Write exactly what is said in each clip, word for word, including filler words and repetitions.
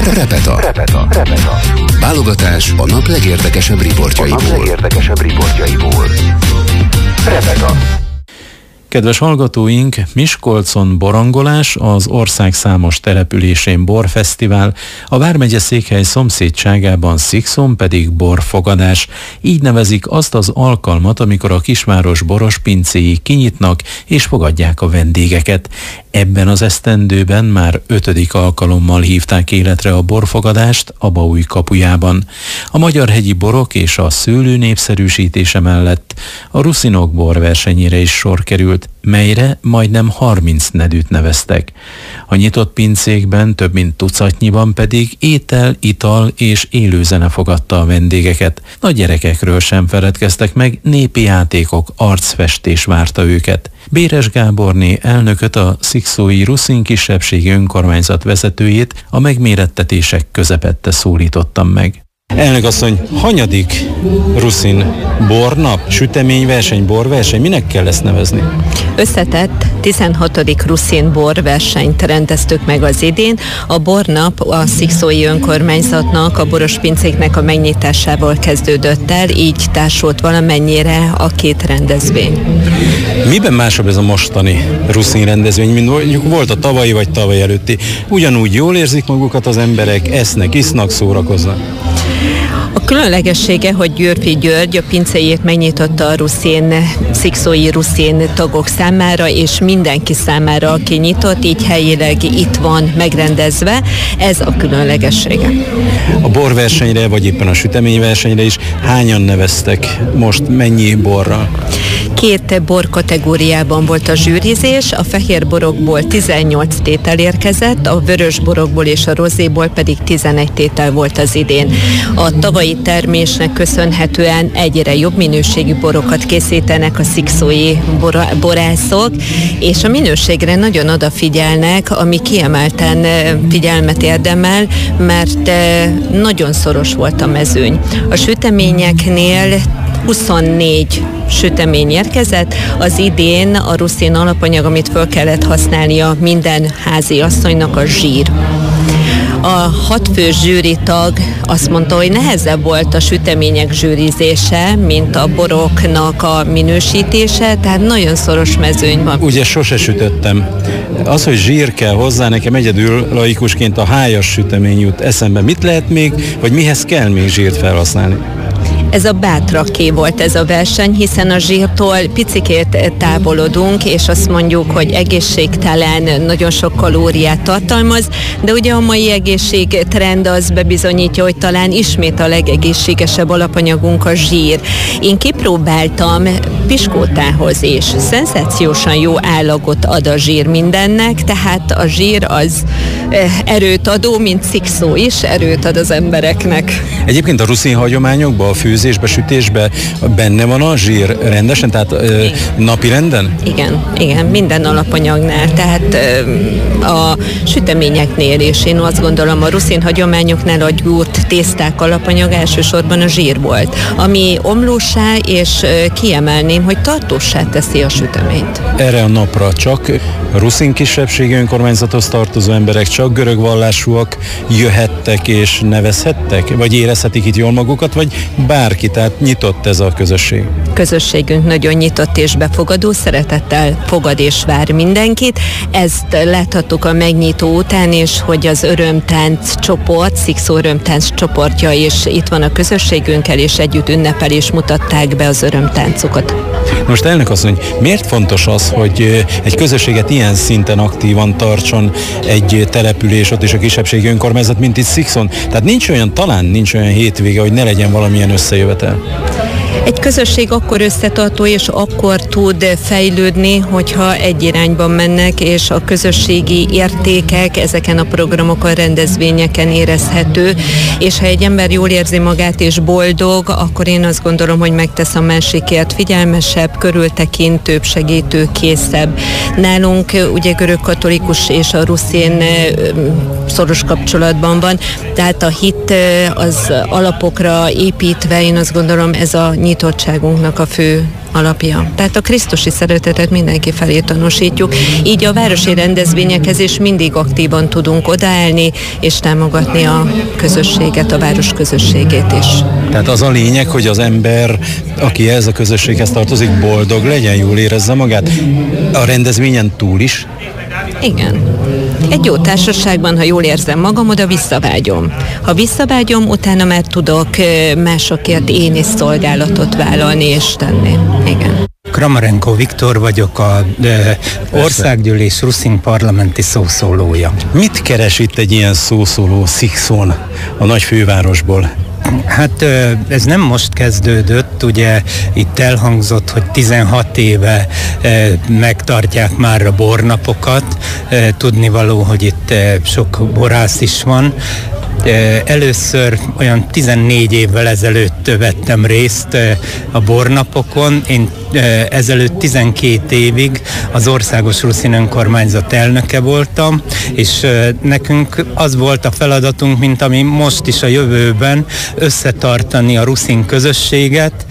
Repeta. Repeta. Repeta. Válogatás a nap legérdekesebb riportjaiból. A nap legérdekesebb riportjaiból. Repeta. Kedves hallgatóink, Miskolcon borangolás, az ország számos településén borfesztivál, a vármegye székhely szomszédságában Szikszón pedig borfogadás. Így nevezik azt az alkalmat, amikor a kisváros boros pincéi kinyitnak és fogadják a vendégeket. Ebben az esztendőben már ötödik alkalommal hívták életre a borfogadást Abaúj kapujában. A magyarhegyi borok és a szőlő népszerűsítése mellett a ruszinok borversenyére is sor került, melyre majdnem harminc nedűt neveztek. A nyitott pincékben több mint tucatnyiban pedig étel, ital és élőzene fogadta a vendégeket. Nagy gyerekekről sem feledkeztek meg, népi játékok, arcfestés várta őket. Béres Gáborné elnököt, a szikszói ruszin kisebbségi önkormányzat vezetőjét a megmérettetések közepette szólítottam meg. Elnök asszony, hanyadik ruszin bornap, süteményverseny, borverseny, minek kell ezt nevezni? Összetett tizenhatodik ruszin borversenyt rendeztük meg az idén. A bornap a szikszói önkormányzatnak, a boros pincéknek a megnyitásával kezdődött el, így társult valamennyire a két rendezvény. Miben másabb ez a mostani ruszin rendezvény, mint mondjuk volt a tavalyi vagy tavaly előtti? Ugyanúgy jól érzik magukat az emberek, esznek, isznak, szórakoznak? A különlegessége, hogy Győrfi György a pincéjét megnyitotta a ruszin, szikszói ruszin tagok számára, és mindenki számára, aki nyitott, így helyileg itt van megrendezve. Ez a különlegessége. A borversenyre, vagy éppen a süteményversenyre is hányan neveztek most, mennyi borral? Két bor kategóriában volt a zsűrizés, a fehér borokból tizennyolc tétel érkezett, a vörös borokból és a rozéból pedig tizenegy tétel volt az idén. A tavalyi termésnek köszönhetően egyre jobb minőségű borokat készítenek a szikszói bora- borászok, és a minőségre nagyon odafigyelnek, ami kiemelten figyelmet érdemel, mert nagyon szoros volt a mezőny. A süteményeknél huszonnégy sütemény érkezett. Az idén a ruszin alapanyag, amit föl kellett használnia minden házi asszonynak, a zsír. A hatfős zsűritag azt mondta, hogy nehezebb volt a sütemények zsűrizése, mint a boroknak a minősítése, tehát nagyon szoros mezőny van. Ugye sose sütöttem. Az, hogy zsír kell hozzá, nekem egyedül laikusként a hájas sütemény jut eszembe. Mit lehet még, vagy mihez kell még zsírt felhasználni? Ez a bátraké volt ez a verseny, hiszen a zsírtól picikét távolodunk, és azt mondjuk, hogy egészségtelen, nagyon sok kalóriát tartalmaz, de ugye a mai egészségtrend az bebizonyítja, hogy talán ismét a legegészségesebb alapanyagunk a zsír. Én kipróbáltam piskótához is. Szenzációsan jó állagot ad a zsír mindennek, tehát a zsír az erőt adó, mint szikszó is, erőt ad az embereknek. Egyébként a ruszin hagyományokban, a főzésbe, sütésbe benne van a zsír rendesen, tehát ö, napi renden? Igen, igen, minden alapanyagnál, tehát ö, a süteményeknél is. Én azt gondolom, a ruszin hagyományoknál a gyúrt tészták alapanyag elsősorban a zsír volt, ami omlósá, és ö, kiemelném, hogy tartósá teszi a süteményt. Erre a napra csak ruszin kisebbségi önkormányzathoz tartozó emberek, csak görög vallásúak jöhettek és nevezhettek? Vagy érezhetik itt jól magukat, vagy bárki, tehát nyitott ez a közösség? Közösségünk nagyon nyitott és befogadó, szeretettel fogad és vár mindenkit. Ezt láthattuk a megnyitó után is, hogy az örömtánc csoport, Szikszó örömtánc csoportja is itt van a közösségünkkel, és együtt ünnepel és mutatták be az örömtáncokat. Most elnök asszony, miért fontos az, hogy egy közösséget ilyen szinten aktívan tartson egy település, ott is a kisebbségi önkormányzat, mint itt Szikszón? Tehát nincs olyan, talán nincs olyan hétvége, hogy ne legyen valamilyen összejövetel. Egy közösség akkor összetartó és akkor tud fejlődni, hogyha egy irányban mennek, és a közösségi értékek ezeken a programokon, rendezvényeken érezhető, és ha egy ember jól érzi magát és boldog, akkor én azt gondolom, hogy megtesz a másikért, figyelmesebb, körültekintőbb, segítőkészebb. Nálunk ugye görögkatolikus és a ruszin szoros kapcsolatban van, tehát a hit az alapokra építve, én azt gondolom, ez a nyitottságunknak a fő alapja. Tehát a krisztusi szeretetet mindenki felé tanúsítjuk, így a városi rendezvényekhez is mindig aktívan tudunk odaállni, és támogatni a közösséget, a város közösségét is. Tehát az a lényeg, hogy az ember, aki ez a közösséghez tartozik, boldog legyen, jól érezze magát. A rendezvényen túl is? Igen. Egy jó társaságban, ha jól érzem magam, oda visszavágyom. Ha visszavágyom, utána már tudok másokért én is szolgálatot vállalni és tenni. Igen. Kramarenko Viktor vagyok, a de, Országgyűlés ruszin parlamenti szószólója. Mit keres itt egy ilyen szószóló Szikszón, a nagy fővárosból? Hát ez nem most kezdődött, ugye itt elhangzott, hogy tizenhat éve megtartják már a bornapokat, tudnivaló, hogy itt sok borász is van. Először olyan tizennégy évvel ezelőtt vettem részt a bornapokon. Én ezelőtt tizenkét évig az Országos Ruszin Önkormányzat elnöke voltam, és nekünk az volt a feladatunk, mint ami most is a jövőben, összetartani a ruszin közösséget,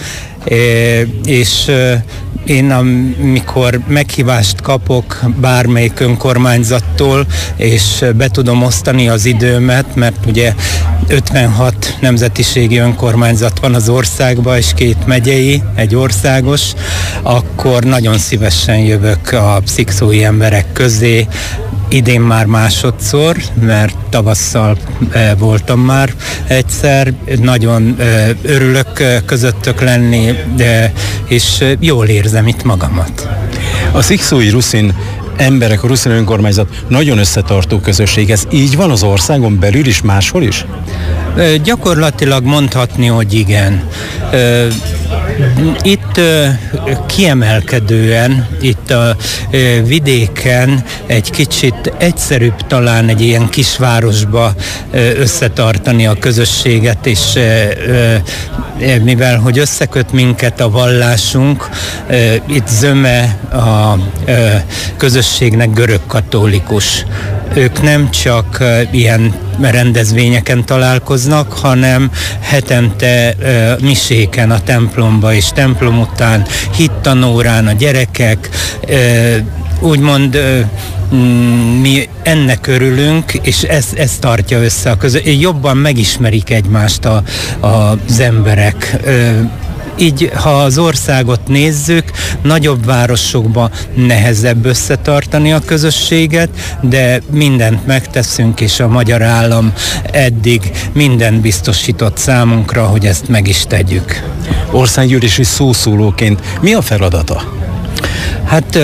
és én amikor meghívást kapok bármelyik önkormányzattól, és be tudom osztani az időmet, mert ugye ötvenhat nemzetiségi önkormányzat van az országban, és két megyei, egy országos, akkor nagyon szívesen jövök a szikszói emberek közé. Idén már másodszor, mert tavasszal e, voltam már egyszer. Nagyon e, örülök e, közöttök lenni, de, és jól érzem itt magamat. A szikszói ruszin emberek, a ruszin önkormányzat nagyon összetartó közösség. Ez így van az országon belül is, máshol is? E, gyakorlatilag mondhatni, hogy igen. E, Itt kiemelkedően, itt a vidéken egy kicsit egyszerűbb talán egy ilyen kisvárosba összetartani a közösséget, és mivel hogy összeköt minket a vallásunk, itt zöme a közösségnek görögkatolikus. Ők nem csak ilyen rendezvényeken találkoznak, hanem hetente uh, miséken a templomba, és templom után hittanórán a gyerekek, uh, úgymond uh, mi ennek örülünk, és ez, ez tartja össze a közösséget. Jobban megismerik egymást a, a, az emberek. Uh, Így, ha az országot nézzük, nagyobb városokban nehezebb összetartani a közösséget, de mindent megteszünk, és a magyar állam eddig mindent biztosított számunkra, hogy ezt meg is tegyük. Országgyűlési szószólóként mi a feladata? Hát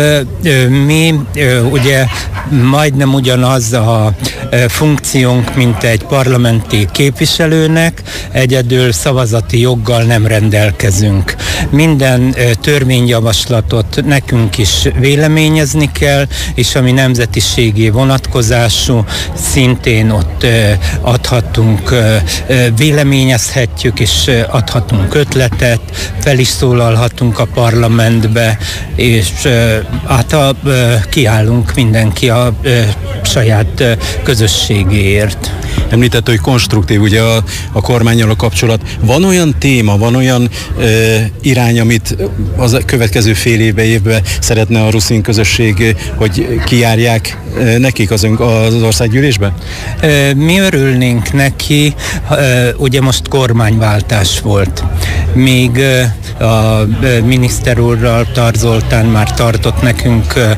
mi ugye majdnem ugyanaz a funkciónk, mint egy parlamenti képviselőnek, egyedül szavazati joggal nem rendelkezünk. Minden törvényjavaslatot nekünk is véleményezni kell, és ami nemzetiségi vonatkozású, szintén ott adhatunk, véleményezhetjük, és adhatunk ötletet, fel is szólalhatunk a parlamentbe, és hát a, kiállunk mindenki a, a saját közösségéért. Említett, hogy konstruktív ugye a, a kormánnyal a kapcsolat. Van olyan téma, van olyan e, irány, amit az következő fél évben, évben szeretne a ruszin közösség, hogy kijárják e, nekik az, ön, az országgyűlésbe? E, mi örülnénk neki, e, ugye most kormányváltás volt. Még e, a e, miniszter úrral, Tar Zoltán már tartott nekünk, e,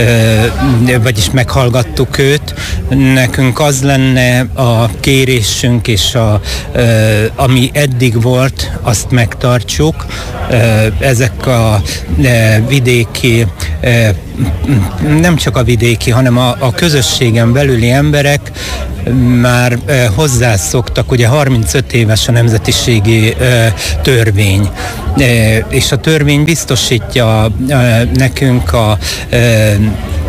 e, vagyis meghallgattuk őt. Nekünk az lenne a kérésünk, és a, e, ami eddig volt, azt megtartsuk. E, ezek a e, vidéki, e, nem csak a vidéki, hanem a, a közösségen belüli emberek már e, hozzászoktak, ugye harmincöt éves a nemzetiségi e, törvény, e, és a törvény biztosítja e, nekünk a e,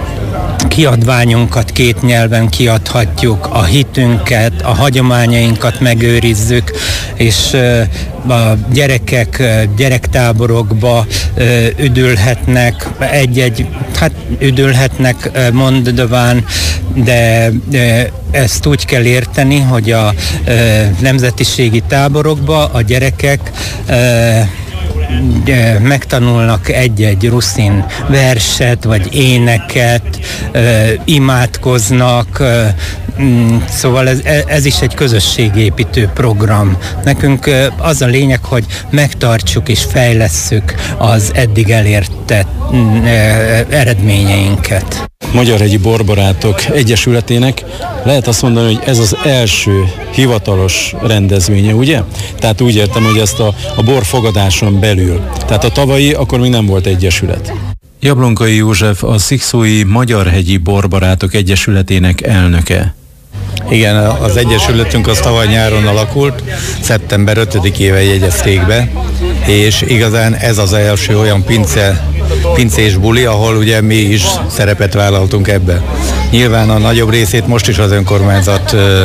kiadványunkat két nyelven kiadhatjuk, a hitünket, a hagyományainkat megőrizzük, és a gyerekek gyerektáborokba üdülhetnek, egy-egy, hát üdülhetnek mondván, de ezt úgy kell érteni, hogy a nemzetiségi táborokba a gyerekek megtanulnak egy-egy ruszin verset, vagy éneket, imádkoznak, szóval ez, ez is egy közösségépítő program. Nekünk az a lényeg, hogy megtartsuk és fejlesszük az eddig elértett eredményeinket. Magyarhegyi Borbarátok Egyesületének lehet azt mondani, hogy ez az első hivatalos rendezvénye, ugye? Tehát úgy értem, hogy ezt a, a borfogadáson belül. Tehát a tavalyi akkor még nem volt egyesület. Jablonkai József a Szikszói Magyarhegyi Borbarátok Egyesületének elnöke. Igen, az egyesületünk az tavaly nyáron alakult, szeptember ötödikével jegyezték be, és igazán ez az első olyan pince, pincés buli, ahol ugye mi is szerepet vállaltunk ebbe. Nyilván a nagyobb részét most is az önkormányzat ö,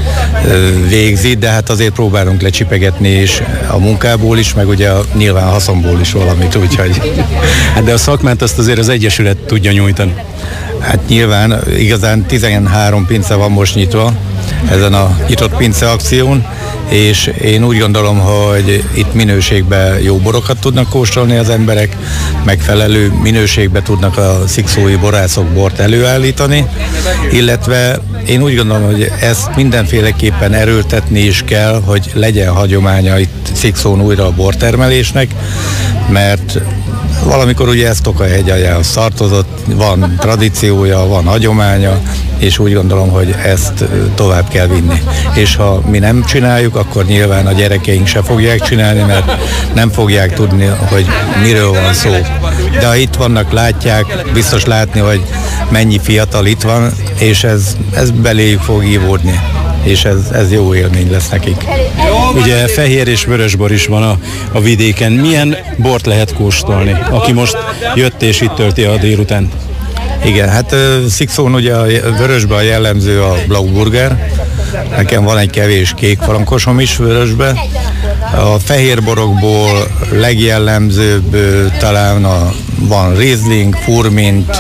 ö, végzi, de hát azért próbálunk lecsipegetni is a munkából is, meg ugye a nyilván haszonból is valamit, úgyhogy... Hát de a szakmát azt azért az egyesület tudja nyújtani. Hát nyilván igazán tizenhárom pince van most nyitva ezen a nyitott pince akción, és én úgy gondolom, hogy itt minőségben jó borokat tudnak kóstolni az emberek, megfelelő minőségben tudnak a szikszói borászok bort előállítani, illetve én úgy gondolom, hogy ezt mindenféleképpen erőltetni is kell, hogy legyen hagyománya itt Szikszón újra a bortermelésnek, mert valamikor ugye ez Tokaj-hegyaljához tartozott, van tradíciója, van hagyománya, és úgy gondolom, hogy ezt tovább kell vinni. És ha mi nem csináljuk, akkor nyilván a gyerekeink se fogják csinálni, mert nem fogják tudni, hogy miről van szó. De ha itt vannak, látják, biztos látni, hogy mennyi fiatal itt van, és ez, ez beléjük fog ívódni. És ez, ez jó élmény lesz nekik. Ugye fehér és vörösbor is van a, a vidéken. Milyen bort lehet kóstolni, aki most jött és itt tölti a délután? Igen, hát Szikszón ugye a vörösben a jellemző a Blauburger. Nekem van egy kevés kék frankosom is vörösbe. A fehérborokból legjellemzőbb talán a, van Riesling, Furmint,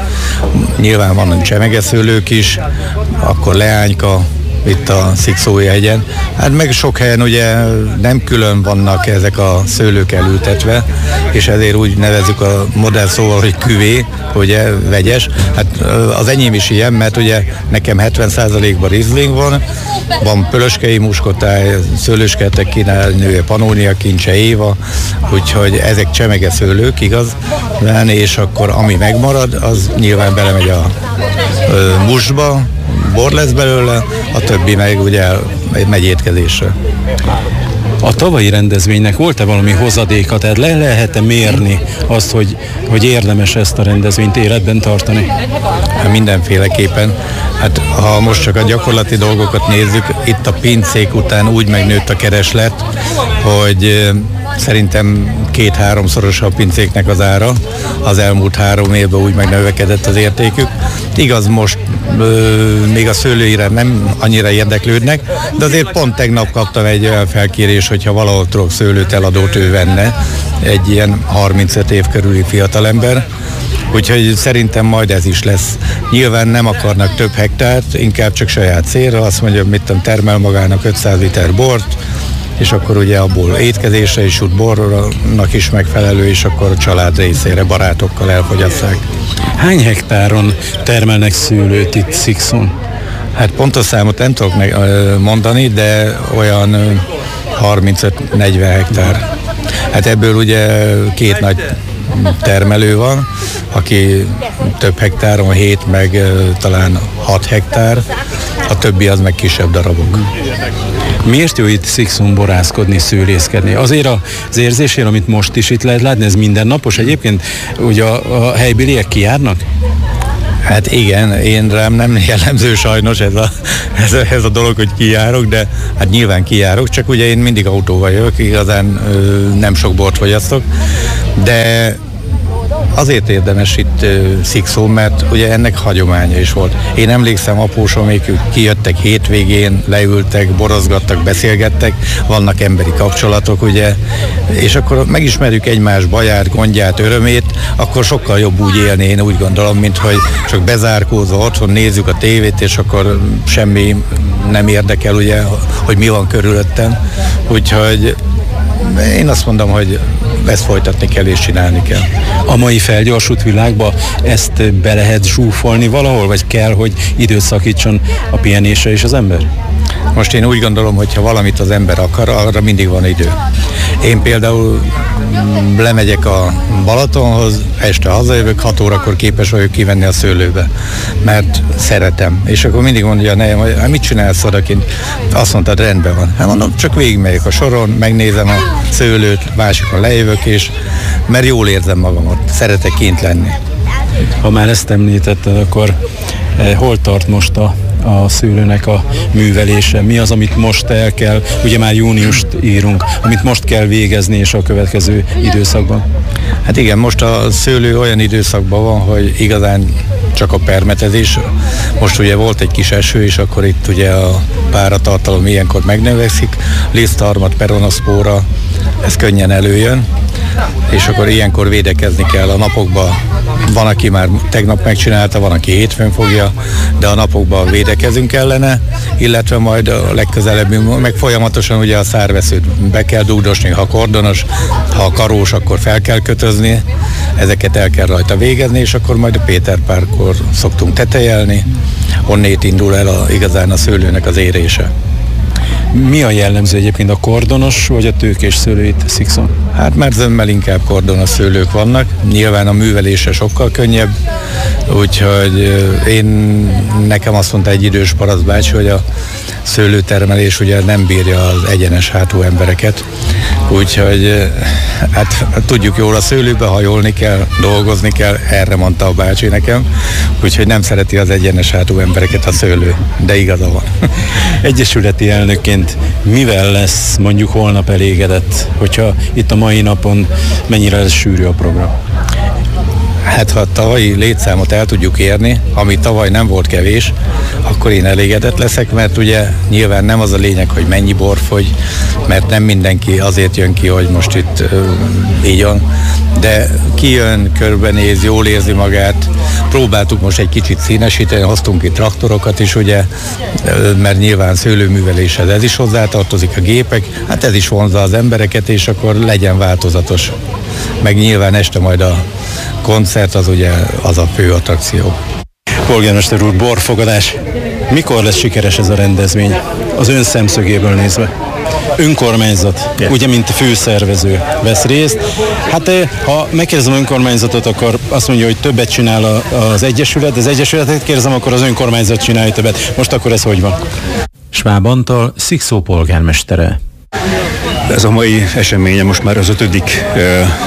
nyilván vannak csemegeszőlők is, akkor leányka, itt a Szikszói hegyen. Hát meg sok helyen ugye nem külön vannak ezek a szőlők elültetve, és ezért úgy nevezzük a modern szóval, hogy küvé, ugye vegyes. Hát az enyém is ilyen, mert ugye nekem hetven százalékban Riesling van, van pölöskei muskotáj, szőlőskertek kínálnője, Panónia kincse, Éva, úgyhogy ezek csemege szőlők, igaz? És akkor ami megmarad, az nyilván belemegy a ö, mustba, bor lesz belőle, a többi meg ugye megy étkezésre. A tavalyi rendezvénynek volt-e valami hozadéka? Tehát le lehet-e mérni azt, hogy, hogy érdemes ezt a rendezvényt életben tartani? Hát mindenféleképpen. Hát ha most csak a gyakorlati dolgokat nézzük, itt a pincék után úgy megnőtt a kereslet, hogy szerintem két-háromszoros a pincéknek az ára. Az elmúlt három évben úgy megnövekedett az értékük. Igaz, most ö, még a szőlőire nem annyira érdeklődnek, de azért pont tegnap kaptam egy olyan felkérés, hogyha valahol tudok szőlőt eladót ő venne, egy ilyen harmincöt év körüli fiatalember. Úgyhogy szerintem majd ez is lesz. Nyilván nem akarnak több hektárt, inkább csak saját célra, azt mondja, mit tudom, termel magának ötszáz liter bort, és akkor ugye abból étkezésre is jut bornak is megfelelő, és akkor a család részére barátokkal elfogyasszák. Hány hektáron termelnek szőlőt itt Szikszón? Hát pontos számot nem tudok mondani, de olyan harmincöt-negyven hektár. Hát ebből ugye két nagy termelő van, aki több hektáron, hét meg talán hat hektár, a többi az meg kisebb darabok. Miért jó itt Szikszón borászkodni, szőlészkedni? Azért az érzésért, amit most is itt lehet látni, ez mindennapos egyébként? Ugye a, a helybéliek kijárnak? Hát igen, én rám nem jellemző sajnos ez a, ez a, ez a dolog, hogy kijárok, de hát nyilván kijárok, csak ugye én mindig autóval jövök, igazán ö, nem sok bort fogyasztok, de azért érdemes itt uh, Szikszón, mert ugye ennek hagyománya is volt. Én emlékszem, apósomék kijöttek hétvégén, leültek, borozgattak, beszélgettek, vannak emberi kapcsolatok, ugye, és akkor megismerjük egymás baját, gondját, örömét, akkor sokkal jobb úgy élni, én úgy gondolom, mint hogy csak bezárkózva otthon nézzük a tévét, és akkor semmi nem érdekel, ugye, hogy mi van körülöttem. Úgyhogy én azt mondom, hogy ezt folytatni kell és csinálni kell. A mai felgyorsult világba ezt be lehet zsúfolni valahol, vagy kell, hogy időt szakítson a pihenésre is az ember? Most én úgy gondolom, hogy ha valamit az ember akar, arra mindig van idő. Én például lemegyek a Balatonhoz, este hazajövök, hat órakor képes vagyok kivenni a szőlőbe, mert szeretem. És akkor mindig mondja a nejem, hogy hát mit csinálsz odakint? Azt mondtad, rendben van. Hát mondom, csak végigmegyek a soron, megnézem a szőlőt, másikon lejövök, és mert jól érzem magamat, szeretek kint lenni. Ha már ezt említetted, akkor eh, hol tart most a a szőlőnek a művelése? Mi az, amit most el kell, ugye már júniust írunk, amit most kell végezni és a következő időszakban? Hát igen, most a szőlő olyan időszakban van, hogy igazán csak a permetezés. Most ugye volt egy kis eső, és akkor itt ugye a páratartalom ilyenkor megnövekszik, lisztharmat, peronoszpóra, ez könnyen előjön, és akkor ilyenkor védekezni kell a napokban. Van, aki már tegnap megcsinálta, van, aki hétfőn fogja, de a napokban védekezünk ellene, illetve majd a legközelebb, meg folyamatosan ugye a szárveszőt be kell dugdosni, ha kordonos, ha karós, akkor fel kell kötözni, ezeket el kell rajta végezni, és akkor majd a Péterpárkor szoktunk tetejelni, onnét indul el a, igazán a szőlőnek az érése. Mi a jellemző egyébként, a kordonos vagy a tőkés szőlő itt Szikszón? Hát már zömmel inkább kordonos szőlők vannak, nyilván a művelése sokkal könnyebb, úgyhogy én, nekem azt mondta egy idős parasztbácsi, hogy a szőlőtermelés ugye nem bírja az egyenes hátú embereket, úgyhogy hát tudjuk jól, a szőlőbe hajolni kell, dolgozni kell, erre mondta a bácsi nekem, úgyhogy nem szereti az egyenes hátú embereket a szőlő, de igaza van. Egyesületi elnökként mivel lesz mondjuk holnap elégedett, hogyha itt a mai napon mennyire lesz sűrű a program? Hát ha a tavalyi létszámot el tudjuk érni, ami tavaly nem volt kevés, akkor én elégedett leszek, mert ugye nyilván nem az a lényeg, hogy mennyi bor fogy, mert nem mindenki azért jön ki, hogy most itt ö, így van, de kijön, körbenéz, jól érzi magát. Próbáltuk most egy kicsit színesíteni, hoztunk itt traktorokat is, ugye, mert nyilván szőlőműveléshez ez is hozzátartozik, a gépek, hát ez is vonzza az embereket, és akkor legyen változatos. Meg nyilván este majd a koncert, az ugye az a fő attrakció. Polgármester úr, borfogadás. Mikor lesz sikeres ez a rendezvény? Az ön szemszögéből nézve. Önkormányzat, yeah. Ugye, mint főszervező vesz részt. Hát ha megkérdezem önkormányzatot, akkor azt mondja, hogy többet csinál az Egyesület, az Egyesületet kérdezem, akkor az önkormányzat csinálja többet. Most akkor ez hogy van? Schwab Antal, Szikszó polgármestere. Ez a mai eseménye most már az ötödik uh,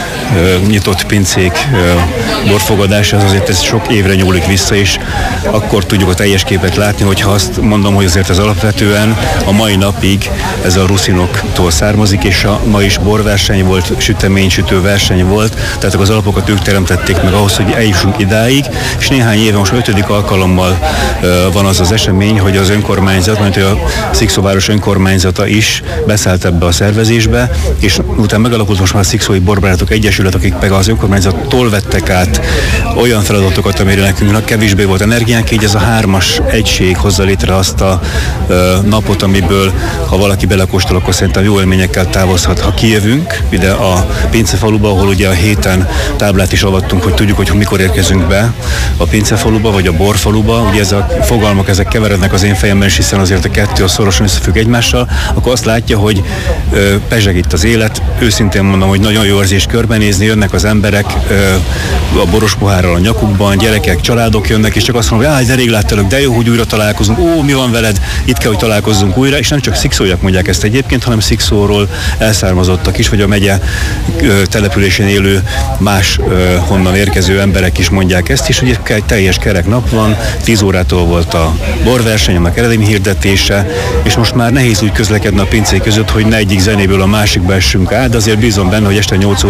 uh, nyitott pincék uh, borfogadás, az azért ez sok évre nyúlik vissza, és akkor tudjuk a teljes képet látni, hogyha azt mondom, hogy azért ez alapvetően a mai napig ez a ruszinoktól származik, és a ma is borverseny volt, süteménysütő verseny volt, tehát az alapokat ők teremtették meg ahhoz, hogy eljussunk idáig, és néhány éve most ötödik alkalommal uh, van az az esemény, hogy az önkormányzat, mert a Szikszóváros önkormányzata is beszállt ebbe a szervezésbe, és utána megalakult most már a Szikszói Borbarátok Egyesület, akik meg az önkormányzattól vettek át olyan feladatokat, amire nekünk kevésbé volt energiánk, így ez a hármas egység hozza létre azt a ö, napot, amiből ha valaki belekóstol, akkor szerintem jó élményekkel távozhat. Ha kijövünk ide a Pincefaluba, ahol ugye a héten táblát is avattunk, hogy tudjuk, hogy mikor érkezünk be a Pincefaluba, vagy a Borfaluba, ugye ez a fogalmak, ezek keverednek az én fejemben is, hiszen azért a kettő a szorosan összefügg egymással, akkor azt látja, hogy ö, pezseg itt az élet, őszintén mondom, hogy nagyon jó érzés körbenézni, jönnek az emberek ö, a boros pohárral a nyakukban, gyerekek, családok jönnek, és csak azt mondom, hogy áh, de rég láttalak, de jó, hogy újra találkozunk, ó, mi van veled, itt kell, hogy találkozzunk újra, és nem csak szikszóiak mondják ezt egyébként, hanem Szikszóról elszármazottak is, vagy a megye ö, településén élő más ö, honnan érkező emberek is mondják ezt, és ugye egy teljes kerek nap van, tíz órától volt a borverseny, annak eredmény hirdetése, és most már nehéz úgy közlekedni a pincék között, hogy ne egyik zenéből a másikba essünk át, de azért bízom benne, hogy este nyolc órakor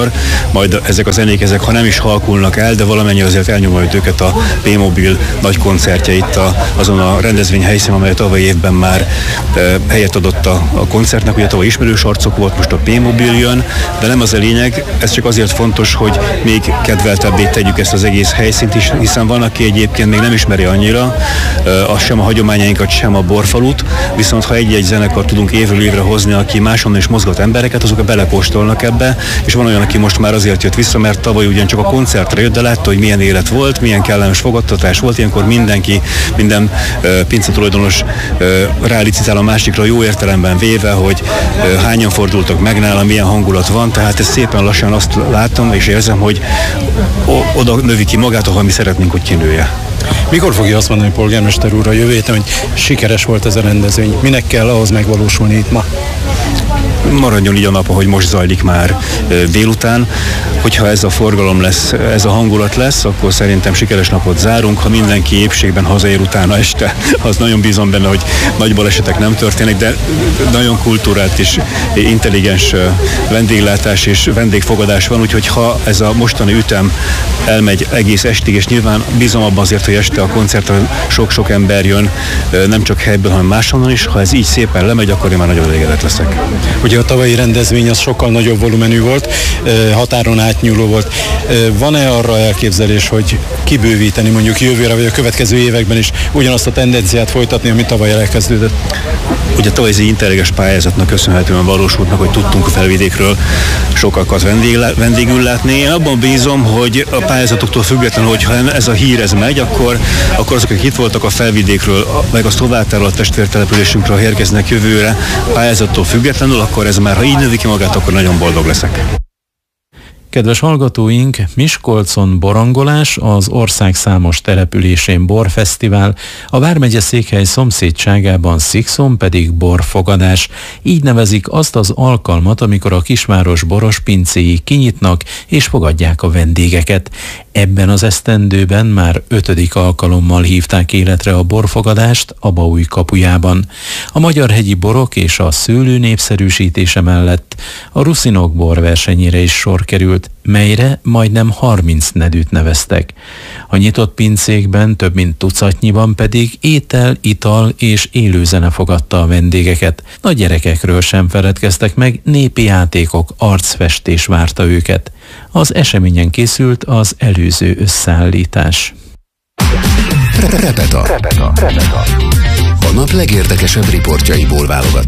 akkor majd ezek a zenék, ezek ha nem is halkulnak el, de valamennyi azért elnyomolja őket a P-Mobil nagy koncertje itt a, azon a rendezvény helyszínen, amely a tavalyi évben már e, helyet adott a, a koncertnek. Ugye tavaly ismerős arcok volt, most a P-Mobil jön, de nem az a lényeg, ez csak azért fontos, hogy még kedveltebbé tegyük ezt az egész helyszínt is, hiszen van, aki egyébként még nem ismeri annyira, e, az sem a hagyományainkat, sem a borfalut, viszont ha egy-egy zenekar tudunk évről évre hozni, aki máshonnan is mozgat embereket, azok belekóstolnak ebbe, és van olyan, aki most már azért jött vissza, mert tavaly ugyan csak a koncertre jött, de látta, hogy milyen élet volt, milyen kellemes fogadtatás volt, ilyenkor mindenki, minden uh, pince tulajdonos uh, rálicitál a másikra jó értelemben véve, hogy uh, hányan fordultak meg nála, milyen hangulat van, tehát ez szépen lassan azt látom és érzem, hogy o- oda növi ki magát, ahol mi szeretnénk, hogy kinője. Mikor fogja azt mondani, polgármester úr, a jövő héten, hogy sikeres volt ez a rendezvény? Minek kell ahhoz megvalósulni itt ma? Maradjon így a nap, ahogy most zajlik már délután. Hogyha ez a forgalom lesz, ez a hangulat lesz, akkor szerintem sikeres napot zárunk. Ha mindenki épségben hazaér utána este, az nagyon bízom benne, hogy nagy balesetek nem történnek, de nagyon kultúrált és intelligens vendéglátás és vendégfogadás van, úgyhogy ha ez a mostani ütem elmegy egész estig, és nyilván bízom abban azért, hogy este a koncertre sok-sok ember jön, nem csak helyből, hanem máshonnan is. Ha ez így szépen lemegy, akkor én már nagyon elégedett leszek. Ugye a tavalyi rendezvény az sokkal nagyobb volumenű volt, határon átnyúló volt. Van-e arra elképzelés, hogy kibővíteni mondjuk jövőre vagy a következő években is ugyanazt a tendenciát folytatni, ami tavaly elkezdődött? Ugye tavaly ez egy intelligens pályázatnak köszönhetően valósult meg, hogy tudtunk a Felvidékről sokakat vendégül látni. Én abban bízom, hogy a pályázatoktól függetlenül, hogyha ez a hír ez megy, akkor, akkor azok, akik itt voltak a Felvidékről, meg a szlováktáról a testvértelepülésünkről érkeznek jövőre, pályázattól függetlenül, akkor ez már, ha így növi ki magát, akkor nagyon boldog leszek. Kedves hallgatóink, Miskolcon borongolás, az ország számos településén borfesztivál, a vármegye székhely szomszédságában Szikszón pedig borfogadás. Így nevezik azt az alkalmat, amikor a kisváros boros pincéi kinyitnak és fogadják a vendégeket. Ebben az esztendőben már ötödik alkalommal hívták életre a borfogadást Abaúj kapujában. A magyarhegyi borok és a szőlő népszerűsítése mellett a ruszinok borversenyére is sor került, melyre majdnem harminc nedűt neveztek. A nyitott pincékben több mint tucatnyiban pedig étel, ital és élőzene fogadta a vendégeket. Nagy gyerekekről sem feledkeztek meg, népi játékok, arcfestés várta őket. Az eseményen készült az előző összeállítás. Repeta. Repeta. Repeta. A nap legérdekesebb riportjaiból válogatva.